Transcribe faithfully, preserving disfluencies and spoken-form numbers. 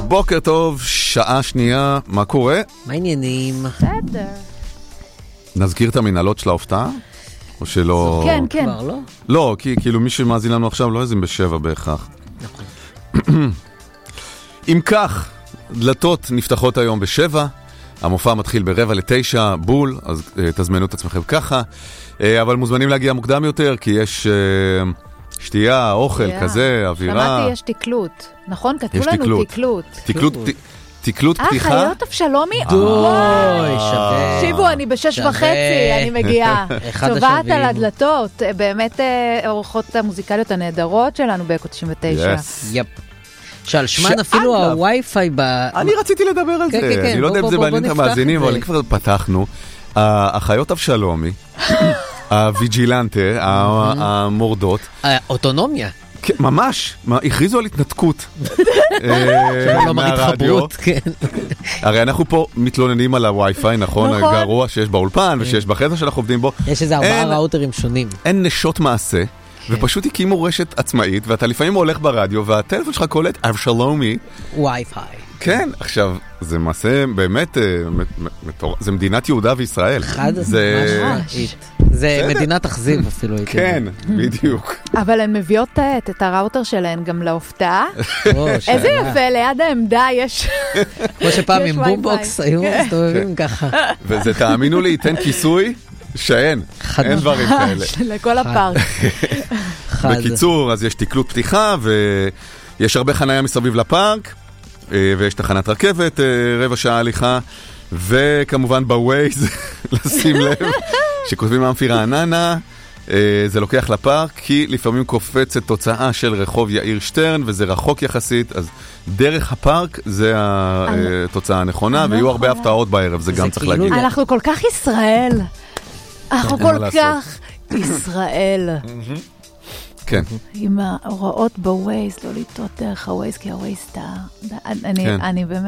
בוקר טוב, שעה שנייה, מה קורה? מה העניינים? בסדר. נזכיר את המנהלות של ההופעה? או שלא... כן, כן. כבר לא? לא, כי כאילו מי שמאזין לנו עכשיו לא יזין בשבע בהכרח. נכון. אם כך, דלתות נפתחות היום בשבע, המופע מתחיל ברבע לתשע, בול, אז uh, תזמנו את עצמכם ככה, uh, אבל מוזמנים להגיע מוקדם יותר, כי יש uh, שתייה, אוכל, Yeah. כזה, אווירה. שמעתי, יש תקלות. נכון? כתבו יש לנו תקלות. תקלות. תקלות, ת- תקלות אה, פתיחה. חיות אבשלומי? אוי, וואי. שווה. תקשיבו, אני בשש שווה. וחצי, אני מגיעה. אחד צובעת השווים. על הדלתות. באמת אה, האורחות המוזיקליות הנהדרות שלנו באקו תשעים ותשע. Yes. יפ. שעל שמן אפילו שאגב, הווי-פיי ב... אני רציתי לדבר על כן, זה, כן, כן, אני לא יודע בוא, אם זה בוא, מעניין את בוא נפתח המאזינים, את זה. אבל אם כבר פתחנו, החיות אבשלומי, הוויג'ילנטה, המורדות, האוטונומיה. כן, ממש, מה, הכריזו על התנתקות לא מראה התחברות, כן. הרי אנחנו פה מתלוננים על הווי-פיי, נכון? נכון. הגרוע שיש באולפן ושיש בחדר שאנחנו עובדים בו. יש איזה ארבעה אין- ראוטרים שונים. אין נשות מעשה, ופשוט הקימו רשת עצמאית, ואתה לפעמים הולך ברדיו, והטלפון שלך קולט אבשלומי. ווי-פיי. כן, עכשיו, זה מעשה באמת, אה, מ- מ- מטור- זה מדינת יהודה וישראל. חד זה... משמעית. זה בסדר. מדינת תחזיב אפילו. הייתי כן, בדיוק. אבל הן מביאות את- את הראוטר שלהן גם להופתעה. אומר. או, איזה שאלה. יפה, ליד העמדה יש... כמו שפעם יש עם וי-פיי. בומבוקס היו מסתובבים ככה. וזה, תאמינו לי, ייתן כיסוי שאין. חד אין דברים כאלה. לכל הפארק. חד. בקיצור, אז יש תקלות פתיחה, ויש הרבה חניה מסביב לפארק, אה, ויש תחנת רכבת, אה, רבע שעה הליכה, וכמובן בווייז, לשים לב, שכותבים אמפי רעננה, אה, זה לוקח לפארק, כי לפעמים קופצת תוצאה של רחוב יאיר שטרן, וזה רחוק יחסית, אז דרך הפארק זה התוצאה הנכונה, ויהיו הרבה הפתעות בערב, זה גם צריך כאילו להגיד. אנחנו כל כך ישראל. אנחנו אין מה כל לעשות. כך ישראל. כן. עם ההוראות בווייז, לא לטעות דרך הווייז, כי הווייז טעה. אני כן. אני באמת...